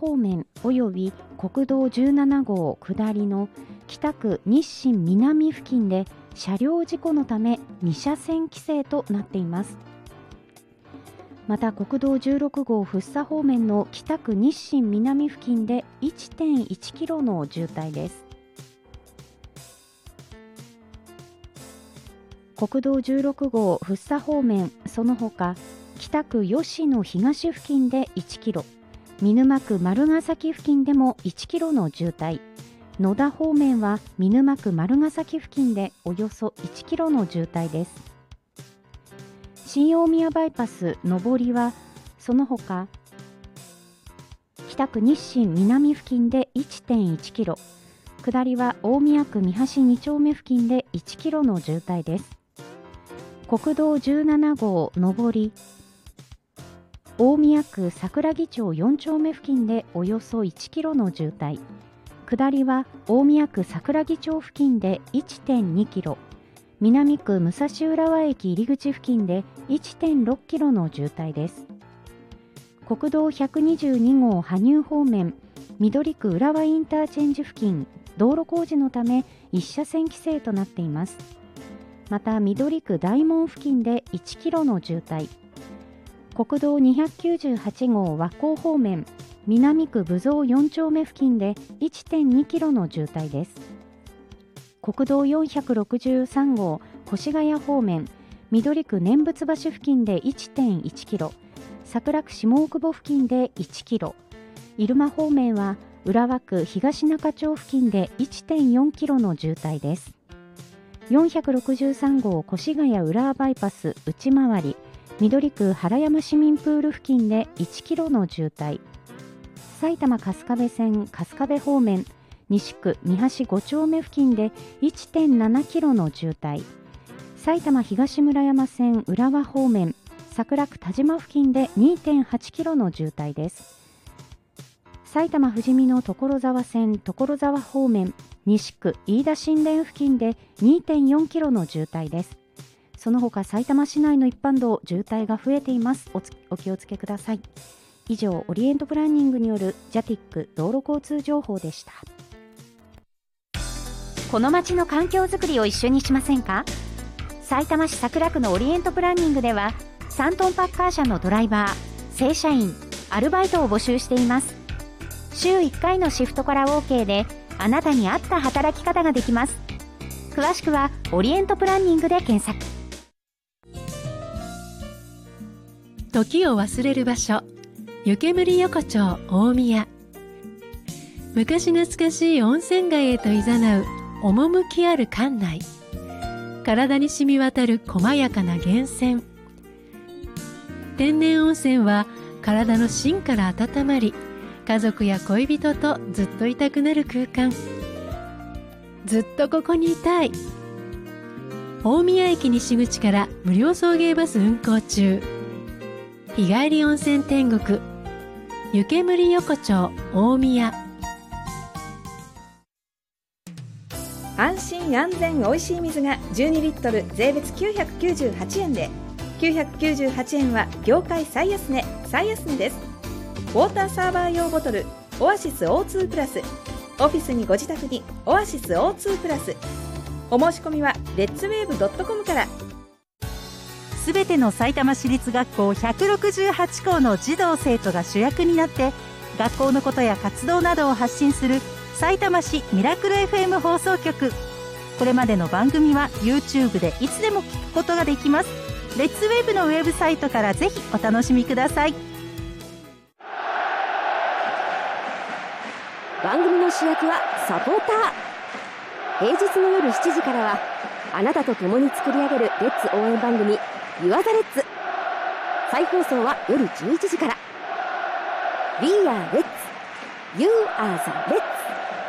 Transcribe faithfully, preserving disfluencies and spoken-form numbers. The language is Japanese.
方面および国道じゅうなな号下りの北区日清南付近で車両事故のために車線規制となっています。また国道じゅうろく号福生方面の北区日清南付近で いってんいちキロの渋滞です。国道じゅうろく号福生方面その他北区吉野東付近でいちキロ、見沼区丸ヶ崎付近でもいちキロの渋滞、野田方面は見沼区丸ヶ崎付近でおよそいちキロの渋滞です。新大宮バイパス上りはその他北区日清南付近で いってんいちキロ、下りは大宮区三橋に丁目付近でいちキロの渋滞です。国道じゅうなな号上り大宮区桜木町よん丁目付近でおよそいちキロの渋滞、下りは大宮区桜木町付近で いってんにキロ、南区武蔵浦和駅入口付近で いってんろっキロの渋滞です。国道ひゃくにじゅうに号羽生方面緑区浦和インターチェンジ付近、道路工事のためいち車線規制となっています。また緑区大門付近でいちキロの渋滞、国道にひゃくきゅうじゅうはち号和光方面南区武蔵よん丁目付近で いってんにキロの渋滞です。国道よんひゃくろくじゅうさん号越谷方面緑区念仏橋付近で いってんいちキロ、桜区下大久保付近でいちキロ、入間方面は浦和区東中町付近で いってんよんキロの渋滞です。よんひゃくろくじゅうさん号越谷浦和バイパス内回り緑区原山市民プール付近でいちキロの渋滞、埼玉春日部線春日部方面西区三橋ご丁目付近で いってんななキロの渋滞、埼玉東村山線浦和方面桜区田島付近で にてんはちキロの渋滞です。埼玉ふじみの所沢線所沢方面西区飯田新田付近で にてんよんキロの渋滞です。その他埼玉市内の一般道渋滞が増えています。 お, お気をつけください。以上オリエントプランニングによるジャティック道路交通情報でした。この街の環境づくりを一緒にしませんか。さいたま市桜区のオリエントプランニングではさんトンパッカー車のドライバー、正社員、アルバイトを募集しています。週いっかいのシフトから OK であなたに合った働き方ができます。詳しくはオリエントプランニングで検索。 時を忘れる場所、湯煙横丁大宮。昔懐かしい温泉街へと誘う趣ある館内、体に染み渡る細やかな源泉。天然温泉は体の芯から温まり、家族や恋人とずっといたくなる空間。ずっとここにいたい。大宮駅西口から無料送迎バス運行中。日帰り温泉天国湯煙横丁大宮。 安心安全おいしい水がじゅうにリットル税別きゅうひゃくきゅうじゅうはちえんで、きゅうひゃくきゅうじゅうはちえんは業界最安値最安値です。ウォーターサーバー用ボトルオアシス オーツー プラス、オフィスにご自宅にオアシス オーツー プラス。お申し込みはレッツウェーブドットコムから。 すべてのさいたま市立学校ひゃくろくじゅうはち校の児童生徒が主役になって学校のことや活動などを発信するさいたま市ミラクル エフエム 放送局。これまでの番組は YouTube でいつでも聞くことができます。レッツウェーブのウェブサイトからぜひお楽しみください。 番組の主役はサポーター。平日の夜しちじからはあなたと共に作り上げるレッツ応援番組You are the Reds。再放送は夜じゅういちじから。 We are Reds、 You are the Reds。